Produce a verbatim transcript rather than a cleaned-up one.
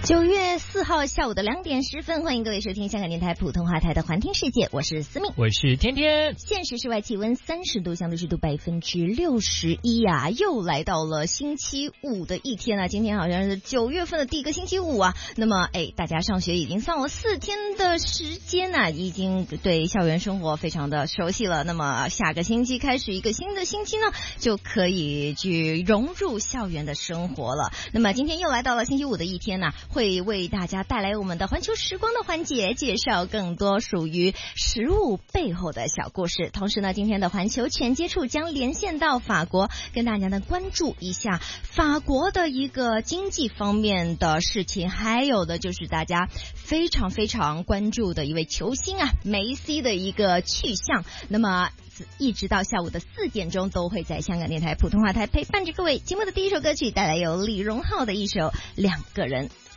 九月四号下午的两点十分，欢迎各位收听香港电台普通话台的环听世界，我是思敏， 我是天天。 现时室外气温三十度，相对湿度百分之六十一啊，又来到了星期五的一天啊，今天好像是九月份的第一个星期五啊。那么，哎，大家上学已经放了四天的时间啊，已经对校园生活非常的熟悉了。那么下个星期开始一个新的星期呢，就可以去融入校园的生活了。那么今天又来到了星期五的一天呢、啊。会为大家带来我们的环球时光的环节，介绍更多属于食物背后的小故事。同时呢，今天的环球全接触将连线到法国，跟大家呢关注一下法国的一个经济方面的事情，还有的就是大家非常非常关注的一位球星啊，梅西的一个去向。那么一直到下午的四点钟，都会在香港电台普通话台陪伴着各位。节目的第一首歌曲带来由李荣浩的一首《两个人》。